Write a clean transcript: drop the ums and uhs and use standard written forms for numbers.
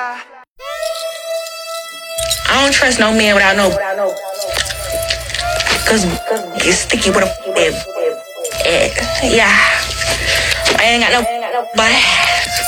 I don't trust no man without no, cause it's sticky with a yeah. I ain't got no, but